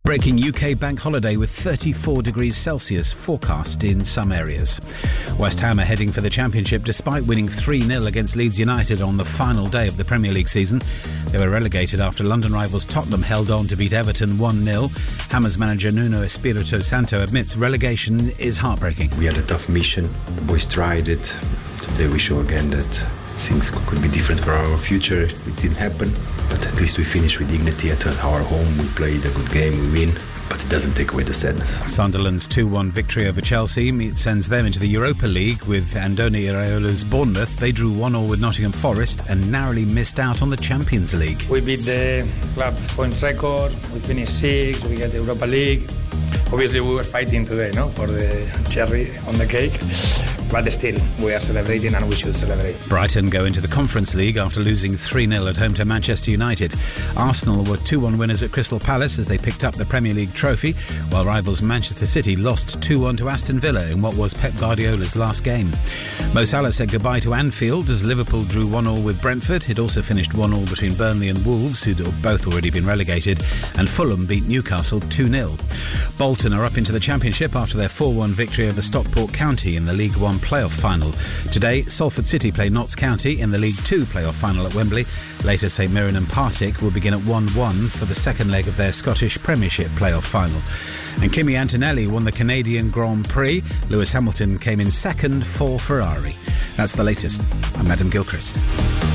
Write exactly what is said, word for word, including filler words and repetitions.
Breaking U K bank holiday with thirty-four degrees Celsius forecast in some areas. West Ham are heading for the Championship despite winning three nil against Leeds United on the final day of the Premier League season. They were relegated after London rivals Tottenham held on to beat Everton one nil. Hammers manager Nuno Espirito Santo admits relegation is heartbreaking. We had a tough mission. The boys tried it. Today we show again that things could be different for our future. It didn't happen, but at least we finished with dignity at our home. We played a good game, we win, but it doesn't take away the sadness. Sunderland's two one victory over Chelsea sends them into the Europa League with Andoni Iraola's Bournemouth. They drew one all with Nottingham Forest and narrowly missed out on the Champions League. We beat the club points record, we finished sixth, we get the Europa League. Obviously we were fighting today, no, for the cherry on the cake, but still we are celebrating and we should celebrate. Brighton go into the Conference League after losing three nil at home to Manchester United. Arsenal were two one winners at Crystal Palace as they picked up the Premier League trophy, while rivals Manchester City lost two one to Aston Villa in what was Pep Guardiola's last game. Mo Salah said goodbye to Anfield as Liverpool drew one all with Brentford. It also finished one all between Burnley and Wolves, who'd both already been relegated, and Fulham beat Newcastle two nil. Bolton are up into the Championship after their four one victory over Stockport County in the League One playoff final. Today, Salford City play Notts County in the League Two playoff final at Wembley. Later, St Mirren and Partick will begin at one one for the second leg of their Scottish Premiership playoff final. And Kimi Antonelli won the Canadian Grand Prix. Lewis Hamilton came in second for Ferrari. That's the latest. I'm Adam Gilchrist.